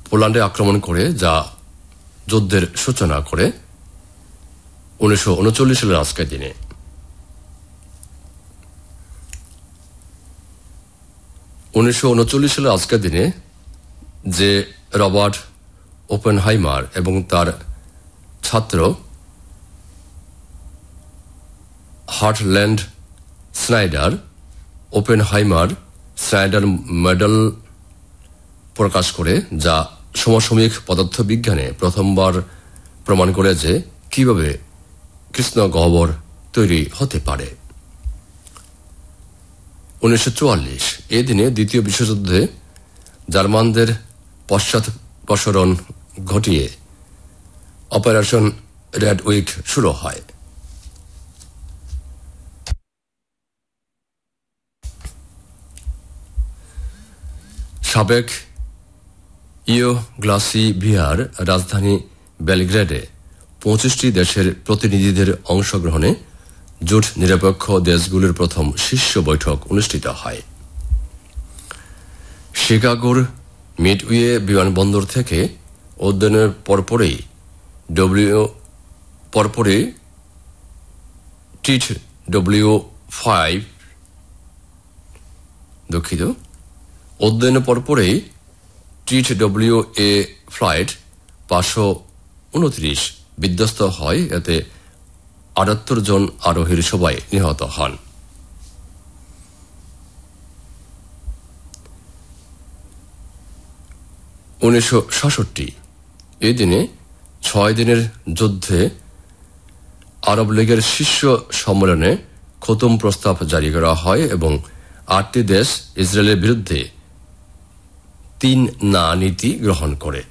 পোল্যান্ডে আক্রমণ করে, যা যুদ্ধের সূচনা করে 1939 সালের আজকের দিনে। 1939 সালের আজকের দিনে যে রবার্ট ওপেনহাইমার এবং তার ছাত্র heartland Snyder Oppenheimer Snyder medal প্রকাশ করে, যা সমসাময়িক পদার্থবিজ্ঞানে প্রথমবার প্রমাণ করে যে কিভাবে কৃষ্ণ গহ্বর তৈরি হতে পারে। 1944 এই দিনে দ্বিতীয় বিশ্বযুদ্ধে জার্মানদের পশ্চাৎপসরণ ঘটিয়ে অপারেশন রেড উইক শুরু হয়। সাবেক ইউগোস্লাভিয়ার রাজধানী বেলগ্রেডে 25টি দেশের প্রতিনিধিদের অংশগ্রহণে জোট নিরপেক্ষ দেশগুলোর প্রথম শীর্ষ বৈঠক অনুষ্ঠিত হয়। শিকাগোর মিডওয়ে বিমানবন্দর থেকে উড্ডয়নের পরপরই TWA ফ্লাইট 529 বিধ্বস্ত হয়। এতে 78 জন আরোহীর সবাই নিহত হন। এই দিনে 6 দিনের যুদ্ধে আরব লীগের শীর্ষ সম্মেলনে খতম প্রস্তাব জারি করা হয় এবং 8টি দেশ ইসরায়েলের বিরুদ্ধে 3 না নীতি গ্রহণ করে।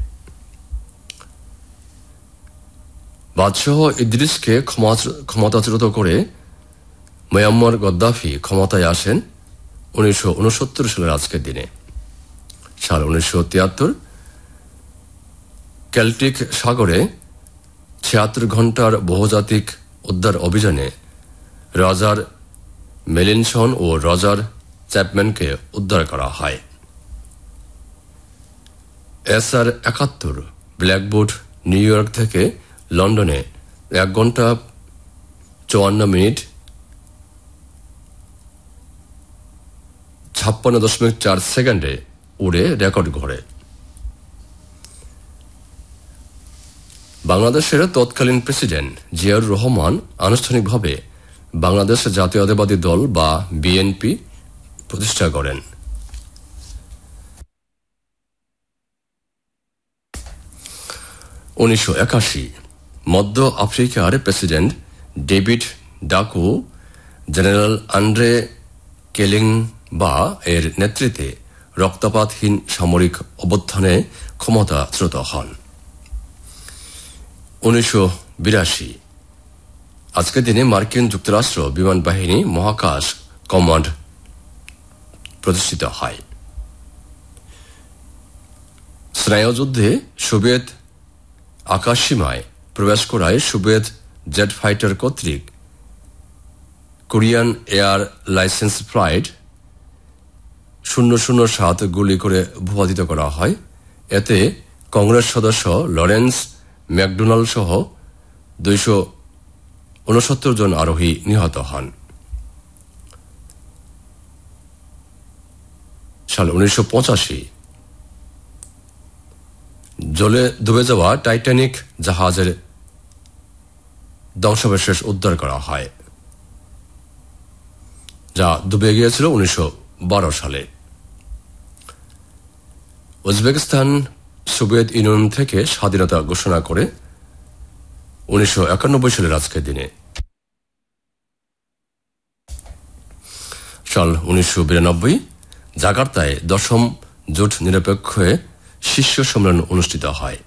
বাদশাহ ইদ্রিসকে ক্ষমতাচ্যুত করে মিয়ানমার গদ্দাফি ক্ষমতায় আসেন 1969 সালের আজকের দিনে। সাল 1973 কেল্টিক সাগরে 76 ঘন্টার বহুজাতিক উদ্ধার অভিযানে রজার মেলিনসন ও রজার চ্যাপম্যানকে উদ্ধার করা হয়। SR-71 ব্ল্যাকবোট নিউ ইয়র্ক থেকে লন্ডনে 1 ঘন্টা 54 মিনিট 56.4 সেকেন্ডে উড়ে রেকর্ড গড়ে। বাংলাদেশের তৎকালীন প্রেসিডেন্ট জিয়াউর রহমান আনুষ্ঠানিকভাবে বাংলাদেশ জাতীয়তাবাদী দল বা বিএনপি প্রতিষ্ঠা করেন। 1981 মধ্য আফ্রিকার president David Daku general Andre কেলিংবা এর নেতৃত্বে রক্তপাতহীন সামরিক অভ্যুত্থানে ক্ষমতাচ্যুত হন। 1982 আজকের দিনে মার্কিন যুক্তরাষ্ট্র বিমান বাহিনী মহাকাশ কমান্ড প্রতিষ্ঠিত হয়। স্নায়ুযুদ্ধে সোভিয়েত আকাশসীমায় প্রবেশ করায় সোভিয়েত জেট ফাইটার কর্তৃক কোরিয়ান এয়ার লাইসেন্স ফ্লাইট 007 গুলি করে ভূপাতিত করা হয়। এতে কংগ্রেস সদস্য লরেন্স ম্যাকডোনাল্ড সহ 269 জন আরোহী নিহত হন। সাল 1985 জলে ডুবে যাওয়া টাইটানিক জাহাজের ধ্বংসাবশেষ উদ্ধার করা হয়, যা ডুবে গিয়েছিল 1912 সালে। উজবেকিস্তান সোভিয়েত ইউনিয়ন থেকে স্বাধীনতা ঘোষণা করে 1991 সালের আজকের দিনে। সাল 1992 জাকার্তায় 10ম জোট নিরপেক্ষ শীর্ষ সম্মেলন অনুষ্ঠিত হয়।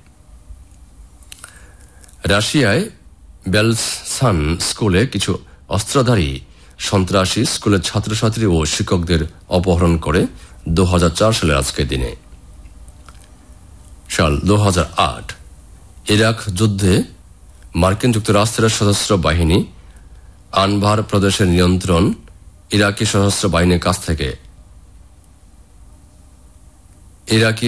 রাশিয়ায় বেলসান স্কুলে কিছু অস্ত্রধারী সন্ত্রাসী স্কুলের ছাত্রছাত্রী ও শিক্ষকদের অপহরণ করে 2004 সালের আজকের দিনে। সাল 2008 ইরাক যুদ্ধে মার্কিন যুক্তরাষ্ট্রের সশস্ত্র বাহিনী আনবার প্রদেশের নিয়ন্ত্রণ ইরাকি সশস্ত্র বাহিনীর কাছ থেকে ইরাকি